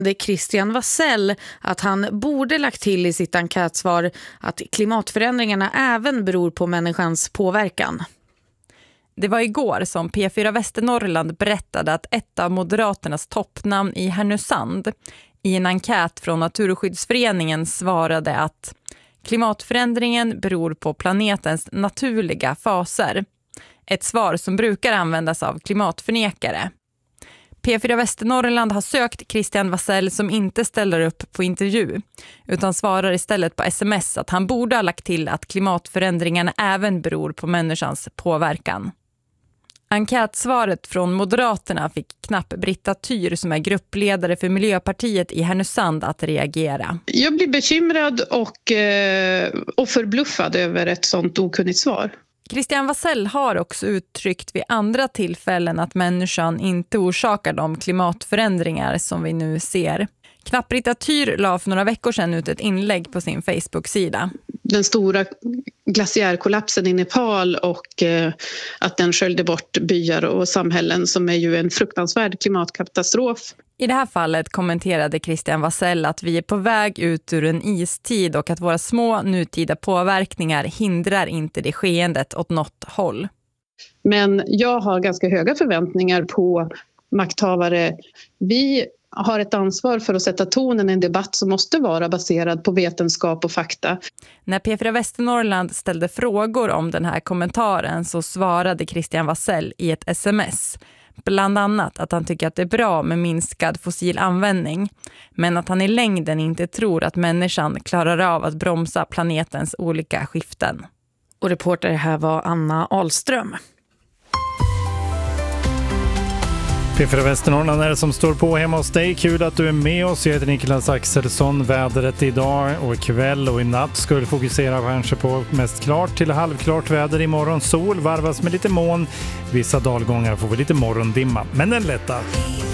Christian Wasell att han borde lagt till i sitt enkätsvar att klimatförändringarna även beror på människans påverkan. Det var igår som P4 Västernorrland berättade att ett av Moderaternas toppnamn i Härnösand i en enkät från Naturskyddsföreningen svarade att klimatförändringen beror på planetens naturliga faser. Ett svar som brukar användas av klimatförnekare. P4 Västernorrland har sökt Christian Wasell som inte ställer upp på intervju utan svarar istället på sms att han borde ha lagt till att klimatförändringarna även beror på människans påverkan. Enkätsvaret från Moderaterna fick knapp Britta Tyr som är gruppledare för Miljöpartiet i Härnösand att reagera. Jag blir bekymrad och förbluffad över ett sånt okunnigt svar. Christian Wasell har också uttryckt vid andra tillfällen att människan inte orsakar de klimatförändringar som vi nu ser. Knapp Britta Tyr la för några veckor sedan ut ett inlägg på sin Facebook-sida. Den stora glaciärkollapsen i Nepal och att den sköljde bort byar och samhällen som är ju en fruktansvärd klimatkatastrof. I det här fallet kommenterade Christian Wasell att vi är på väg ut ur en istid och att våra små nutida påverkningar hindrar inte det skeendet åt något håll. Men jag har ganska höga förväntningar på makthavare. Vi har ett ansvar för att sätta tonen i en debatt som måste vara baserad på vetenskap och fakta. När P4 Västernorrland ställde frågor om den här kommentaren så svarade Christian Wasell i ett sms. Bland annat att han tycker att det är bra med minskad fossil användning, men att han i längden inte tror att människan klarar av att bromsa planetens olika skiften. Och reporter här var Anna Ahlström. P4 Västernorrland är det som står på hemma hos dig. Kul att du är med oss. Jag heter Niklas Axelsson. Vädret idag och ikväll och i natt skulle fokusera kanske på mest klart till halvklart väder. Imorgon sol varvas med lite moln. Vissa dalgångar får vi lite morgondimma, men den lättar.